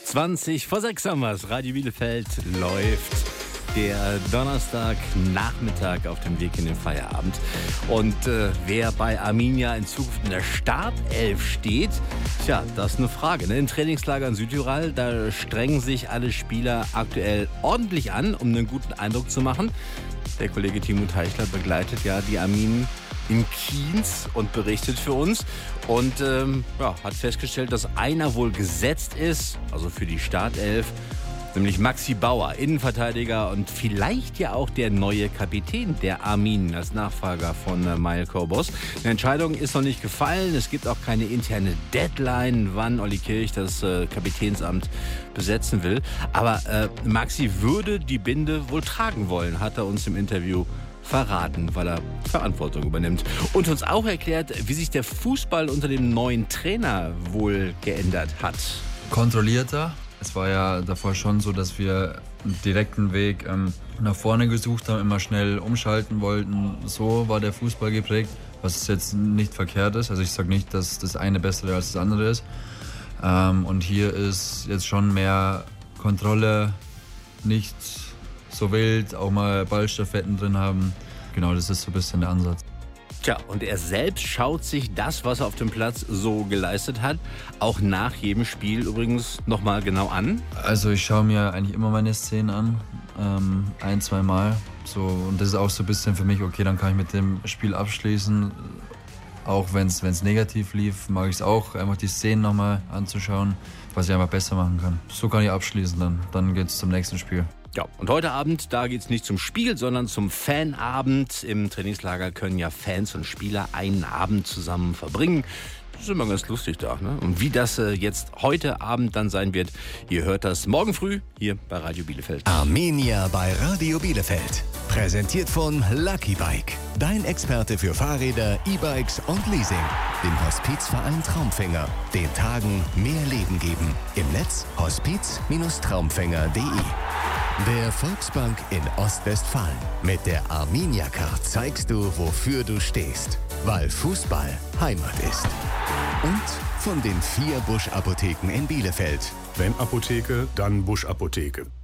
20 vor 6 haben wir's. Radio Bielefeld läuft. Der Donnerstagnachmittag auf dem Weg in den Feierabend. Und wer bei Arminia in Zukunft in der Startelf steht, tja, das ist eine Frage. Ne? Im Trainingslager in Südtirol, da strengen sich alle Spieler aktuell ordentlich an, um einen guten Eindruck zu machen. Der Kollege Timo Teichler begleitet ja die Arminen in Kienz und berichtet für uns. Und hat festgestellt, dass einer wohl gesetzt ist, also für die Startelf, nämlich Maxi Bauer, Innenverteidiger und vielleicht ja auch der neue Kapitän der Arminen als Nachfolger von Mael Kobos. Die Entscheidung ist noch nicht gefallen. Es gibt auch keine interne Deadline, wann Olli Kirch das Kapitänsamt besetzen will. Aber Maxi würde die Binde wohl tragen wollen, hat er uns im Interview verraten, weil er Verantwortung übernimmt. Und uns auch erklärt, wie sich der Fußball unter dem neuen Trainer wohl geändert hat. Kontrollierter. Es war ja davor schon so, dass wir einen direkten Weg nach vorne gesucht haben, immer schnell umschalten wollten. So war der Fußball geprägt, was jetzt nicht verkehrt ist. Also ich sage nicht, dass das eine bessere als das andere ist. Und hier ist jetzt schon mehr Kontrolle, nicht so wild, auch mal Ballstaffetten drin haben. Genau, das ist so ein bisschen der Ansatz. Tja, und er selbst schaut sich das, was er auf dem Platz so geleistet hat, auch nach jedem Spiel übrigens nochmal genau an. Also ich schaue mir eigentlich immer meine Szenen an, 1-2 Mal. So, und das ist auch so ein bisschen für mich, okay, dann kann ich mit dem Spiel abschließen. Auch wenn es negativ lief, mag ich es auch, einfach die Szenen nochmal anzuschauen, was ich einfach besser machen kann. So kann ich abschließen dann geht es zum nächsten Spiel. Ja, und heute Abend, da geht es nicht zum Spiel, sondern zum Fanabend. Im Trainingslager können ja Fans und Spieler einen Abend zusammen verbringen. Das ist immer ganz lustig da, ne? Und wie das jetzt heute Abend dann sein wird, ihr hört das morgen früh hier bei Radio Bielefeld. Arminia bei Radio Bielefeld. Präsentiert von Lucky Bike. Dein Experte für Fahrräder, E-Bikes und Leasing. Dem Hospizverein Traumfänger. Den Tagen mehr Leben geben. Im Netz hospiz-traumfänger.de. Der Volksbank in Ostwestfalen. Mit der Arminia-Card zeigst du, wofür du stehst. Weil Fußball Heimat ist. Und von den 4 Busch-Apotheken in Bielefeld. Wenn Apotheke, dann Busch-Apotheke.